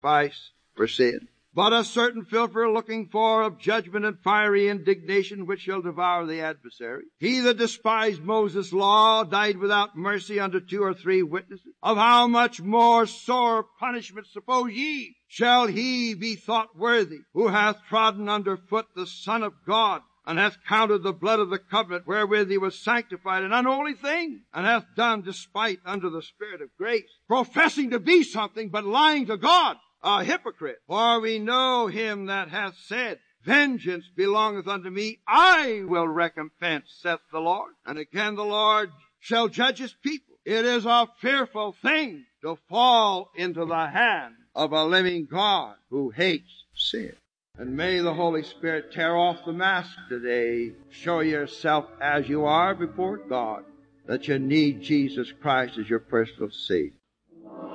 sacrifice for sin, but a certain philtre looking for of judgment and fiery indignation which shall devour the adversary. He that despised Moses' law died without mercy under 2 or 3 witnesses. Of how much more sore punishment, suppose ye, shall he be thought worthy, who hath trodden under foot the Son of God, and hath counted the blood of the covenant wherewith he was sanctified an unholy thing, and hath done despite unto the Spirit of grace, professing to be something, but lying to God, a hypocrite. For we know him that hath said, Vengeance belongeth unto me, I will recompense, saith the Lord. And again the Lord shall judge his people. It is a fearful thing to fall into the hand of a living God who hates sin. And may the Holy Spirit tear off the mask today. Show yourself as you are before God, that you need Jesus Christ as your personal Savior.